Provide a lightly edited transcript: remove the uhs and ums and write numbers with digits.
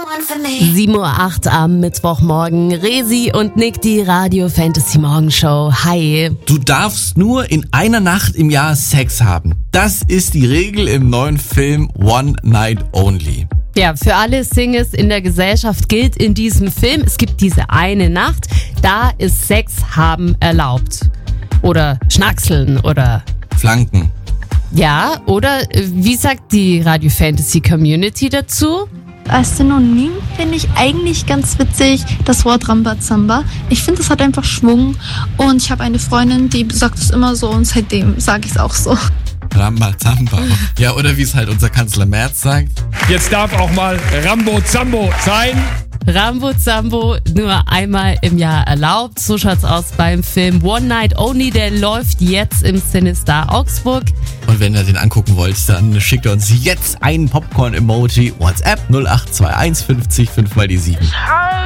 7:08 Uhr am Mittwochmorgen. Resi und Nick, die Radio Fantasy Morgenshow. Hi. Du darfst nur in einer Nacht im Jahr Sex haben. Das ist die Regel im neuen Film One Night Only. Ja, für alle Singles in der Gesellschaft gilt in diesem Film, es gibt diese eine Nacht, da ist Sex haben erlaubt. Oder Schnackseln oder Flanken. Ja, oder wie sagt die Radio Fantasy Community dazu? Als Synonym finde ich eigentlich ganz witzig das Wort Rambazamba. Ich finde, es hat einfach Schwung und ich habe eine Freundin, die sagt es immer so und seitdem sage ich es auch so. Rambazamba. Ja, oder wie es halt unser Kanzler Merz sagt. Jetzt darf auch mal Rambo-Zambo sein. Rambo-Zambo nur einmal im Jahr erlaubt. So schaut's aus beim Film One Night Only. Der läuft jetzt im CineStar Augsburg. Und wenn ihr den angucken wollt, dann schickt ihr uns jetzt einen Popcorn-Emoji. WhatsApp 0821 50 5 mal die 7.